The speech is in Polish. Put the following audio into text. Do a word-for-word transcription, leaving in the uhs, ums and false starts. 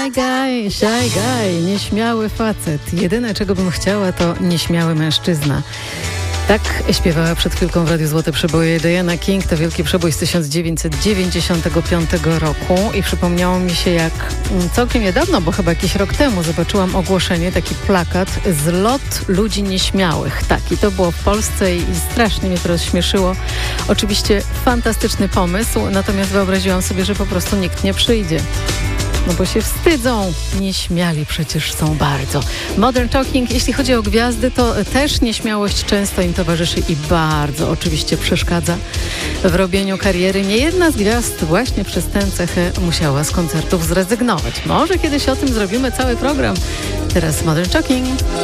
Shy guy, shy guy, nieśmiały facet. Jedyne, czego bym chciała, to nieśmiały mężczyzna. Tak śpiewała przed chwilką w Radiu Złote Przeboje Diana King. To wielki przebój z tysiąc dziewięćset dziewięćdziesiątego piątego roku i przypomniało mi się, jak całkiem niedawno, bo chyba jakiś rok temu, zobaczyłam ogłoszenie, taki plakat Zlot ludzi nieśmiałych. Tak, i to było w Polsce i strasznie mnie to rozśmieszyło. Oczywiście fantastyczny pomysł, natomiast wyobraziłam sobie, że po prostu nikt nie przyjdzie. No bo się wstydzą. Nieśmiali przecież są bardzo. Modern Talking, jeśli chodzi o gwiazdy, to też nieśmiałość często im towarzyszy i bardzo oczywiście przeszkadza w robieniu kariery. Niejedna z gwiazd właśnie przez tę cechę musiała z koncertów zrezygnować. Może kiedyś o tym zrobimy cały program. Teraz Modern Talking.